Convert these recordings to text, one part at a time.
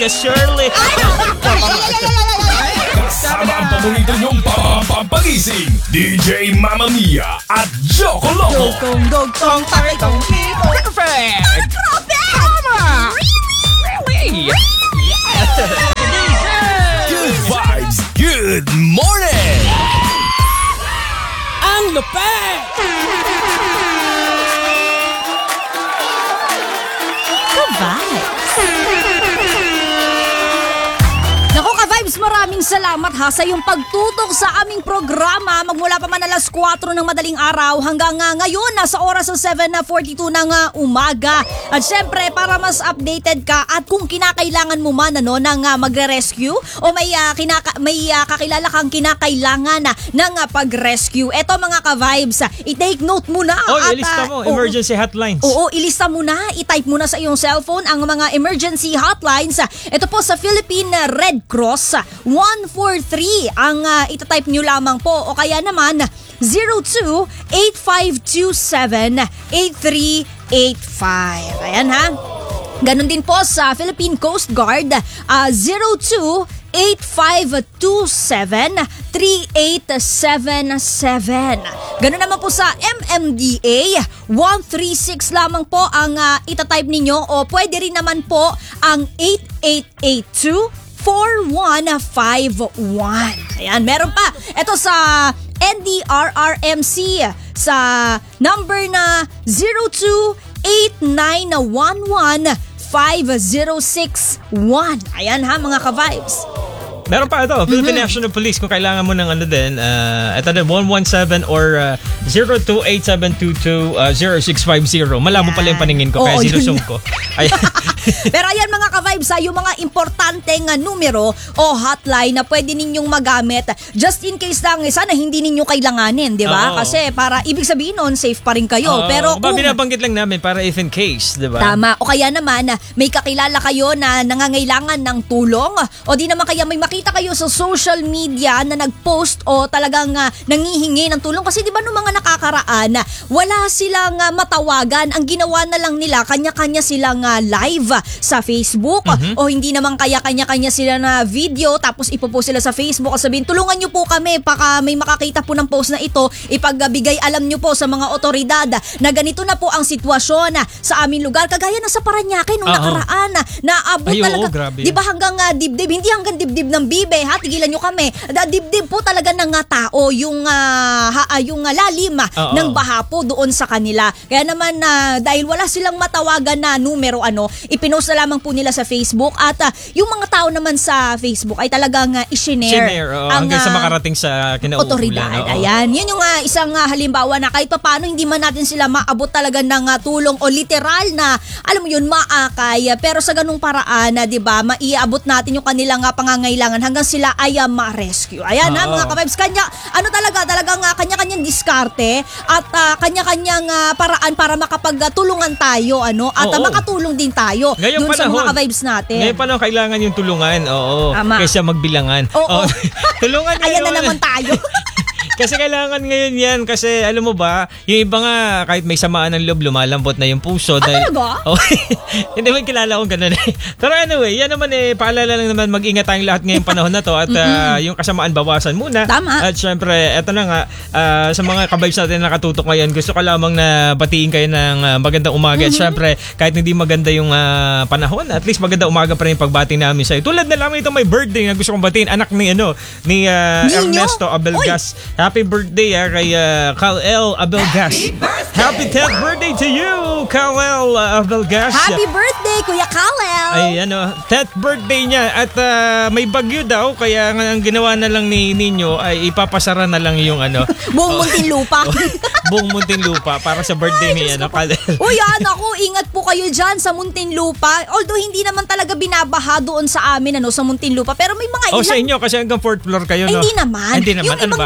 Tia Shirley. Kasama ang paborito niyong pampagising, DJ Mamma Mia at Joko Loco. Dugtong, pakitong people. Perfect! Tama! Really? Good vibes, good morning! Ang lupet! Naku ka-vibes, maraming salamat ha sa iyong pagtutok sa aming programa magmula pa man alas 4 ng madaling araw hanggang ngayon nasa oras ng 7:42 ng umaga. At syempre para mas updated ka at kung kinakailangan mo man ng magre-rescue o may kakilala kang kinakailangan ng pag-rescue. Eto mga ka-vibes, i-take note mo na. Ilista mo, emergency hotlines. Oo, ilista mo na, i-type mo na sa iyong cellphone ang mga emergency hotlines. Ito po sa Philippine Red Cross, 143 ang itatype nyo lamang po o kaya naman 02-8527-8385. Ayan ha. Ganon din po sa Philippine Coast Guard, 02-8527-3877. Ganon naman po sa MMDA, 136 lamang po ang itatype ninyo o pwede rin naman po ang 8882-4151. Ayan, meron pa. Ito sa NDRRMC sa number na 02-8911-5061. Ayan ha mga ka-vibes. Meron pa ito, Philippine National Police kung kailangan mo ng ito din 117 or 0287220650. Malabo pala yung paningin ko kaya sinusong ko. Pero ayan mga ka-vibes, yung mga importanteng numero o hotline na pwede ninyong magamit just in case lang sana hindi ninyo kailanganin, di ba? Kasi para ibig sabihin nun, safe pa rin kayo. Pero kung binabanggit lang namin para if in case, di ba? Tama. O kaya naman may kakilala kayo na nangangailangan ng tulong o di naman kaya may makita kayo sa social media na nag-post o talagang nangihingi ng tulong kasi di ba nung mga nakakaraan wala silang matawagan, ang ginawa na lang nila kanya-kanya silang live sa Facebook o hindi naman kaya kanya-kanya sila na video tapos ipopost sila sa Facebook at sabihin tulungan nyo po kami baka may makakita po ng post na ito, ipagbigay alam nyo po sa mga otoridad na ganito na po ang sitwasyon sa aming lugar kagaya na sa Parañaque nung nakaraan na abot talaga di ba hanggang dibdib, hindi hanggang dibdib ng bibe ha, tigilan nyo kami. Dibdib po talaga ng tao yung lalim ng baha po doon sa kanila. Kaya naman dahil wala silang matawagan na numero ipinost na lamang po nila sa Facebook at yung mga tao naman sa Facebook ay talagang i-share hanggang sa makarating sa kinauukulan. Otoridad. Ayan. Yun yung isang halimbawa na kahit paano hindi man natin sila maabot talaga ng tulong o literal na alam mo yun maakay pero sa ganung paraan di ba maiabot natin yung kanilang pangangailangan hanggang sila ay ma-rescue. Ayan mga ka-vibes, talagang kanya-kanyang diskarte at kanya-kanyang paraan para makapagtulungan tayo at makatulong din tayo dun sa mga ka-vibes natin. Ngayon pa lang kailangan yung tulungan, kaysa magbilangan. Tulungan ngayon. Ayan na naman tayo. Kasi kailangan ngayon yan. Kasi alam mo ba, yung iba nga kahit may samaan ng loob, lumalambot na yung puso. Talaga? Hindi mo kilala kong ganun eh. Pero anyway, yan naman paalala lang naman mag-ingat tayong lahat ngayong panahon na to. At yung kasamaan bawasan muna. Tama. At syempre, eto na nga, sa mga kabibes natin na nakatutok ngayon, gusto ko lamang na batiin kayo ng magandang umaga. At syempre, kahit hindi maganda yung panahon, at least magandang umaga pa rin yung pagbati namin sa'yo. Tulad na lamang ito may birthday na gusto kong batiin. Anak ni Ernesto Abelgas. Happy birthday kay Kal-El Abelgas. Happy 10th birthday to you, Kal-El Abelgas. Happy birthday, Kuya Kal-El. Ay 10th birthday niya at may bagyo daw kaya ang ginawa na lang ni Ninyo ay ipapasara na lang yung buong Muntinlupa. Buong Muntinlupa para sa birthday ni Kal-El. Uy, ako, ingat po kayo dyan sa Muntinlupa. Although hindi naman talaga binabaha doon sa amin sa Muntinlupa pero may mga ilang... sa inyo kasi hanggang 4th floor kayo, no? Hindi naman. Hindi naman. Yung ibang lugar lang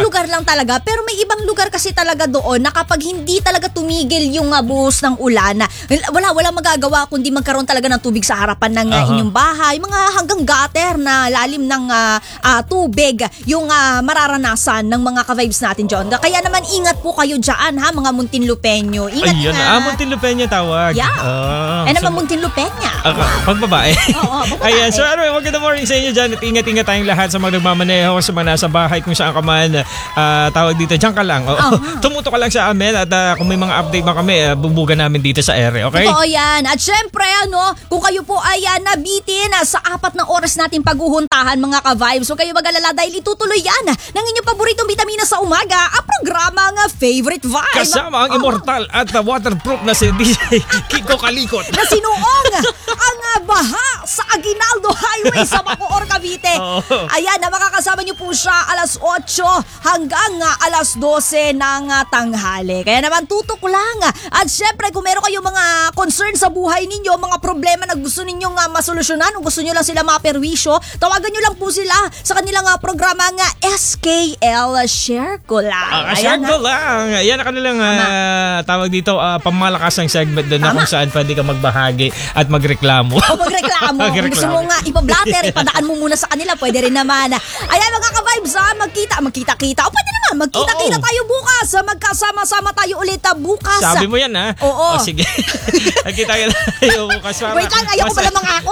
talaga. Pero may ibang lugar kasi talaga doon na kapag hindi talaga tumigil yung buhos ng ulan, wala magagawa kundi magkaroon talaga ng tubig sa harapan ng inyong bahay. Mga hanggang gutter na lalim ng tubig yung mararanasan ng mga ka-vibes natin dyan. Kaya naman ingat po kayo dyan ha, mga Muntinlupeño. Ingat Ayun, na. Muntinlupeño tawag. Yeah. Naman Muntinlupeño. Pag babae. Oo, babae. Ayan, so anyway, magandang morning sa inyo dyan at ingat-ingat tayong lahat sa mga nagmamaneho, sa mga nasa bahay, kung saan ka man, tawag dito, dyan ka lang. Tumuto ka lang sa amin at kung may mga update ba kami, bubugan namin dito sa ere, okay? Totoo yan. At syempre, kung kayo po ay nabitin sa 4 na oras natin paghuhuntahan mga ka-vibes, huwag kayo mag-alala dahil itutuloy yan ng inyong paboritong bitamina sa umaga, ang programa ng Favorite Vibe. Kasama ang immortal at waterproof na si DJ Kiko Kalikot. Na sinuong ang baha sa Aguinaldo Highway sa Bacoor, Cavite. Ayan, makakasama niyo po siya alas 8 hanggang alas 12 ng tanghali. Kaya naman tutok lang. At syempre, kung meron kayong mga concern sa buhay ninyo, mga problema na gusto ninyong masolusyonan, o gusto niyo lang sila maperwisyo, tawagan niyo lang po sila sa kanilang programa nga SKL Share Ko Lang. Share ko lang. Yan ang kanilang tawag dito, pamamakasang segment doon na kung saan pwede ka magbahagi at magreklamo. O magreklamo. Kung gusto mo nga ipablatter, ipadaan mo muna sa kanila, pwede rin naman. Ayan mga ka-vibes magkita-kita. O pwede naman, magkita-kita tayo bukas. Magkasama-sama tayo ulit bukas. Sabi mo yan ha? Oo. Sige. Magkita tayo bukas. Wait lang, ayaw ko pala mga ako.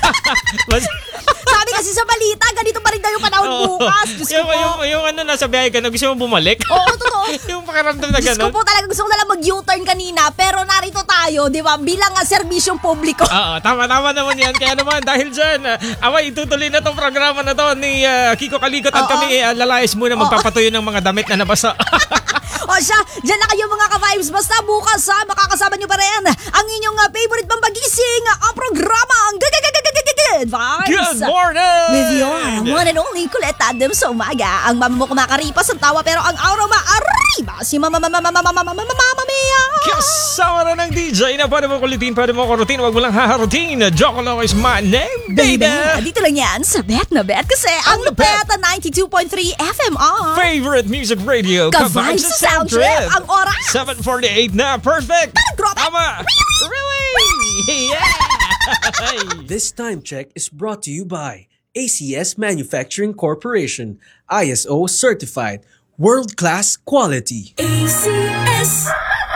Sabi kasi sa balita, ganito pa rin daw yung panahon bukas. Diyos ko po. Yung nasa biyahe ka na, gusto mo bumalik? Oo, totoo. Yung pakiramdam na Diyos gano'n. ko po talaga, gusto ko na lang mag-U-turn kanina, pero narito tayo, di ba, bilang serbisyong publiko. Oo, tama naman yan. Kaya naman, dahil dyan, itutuloy na tong programa na to ni Kiko Kalikot at kami lalayas muna magpapatuyo ng mga damit na nabasa. O siya, dyan na kayo mga ka-vibes. Basta bukas makakasama nyo pa rin ang inyong favorite pampagising, ang programa, ang Good Vibes. Good morning! With your one and only Colette Adams sa umaga. Ang mama mo kumakaripas ang tawa pero ang aura maariba. Si Mama Mia. Kasama na ng DJ na pwede mo kulitin, pwede mo kurutin, wag mo lang haharutin. Jokolo is my name, baby! Dito lang yan sa Bet na Bet kasi ang Bet 92.3 FMR. Favorite music radio, Ka-vibes sa sound trip. Ang oras 7:48 na, perfect! Grabe! Tama! Really? Yeah! This time check is brought to you by ACS Manufacturing Corporation, ISO certified, world-class quality. ACS.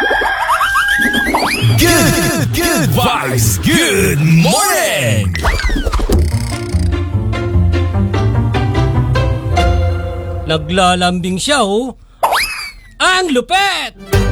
Good vibes. Good morning. Naglalambing siya oh. Ang lupet!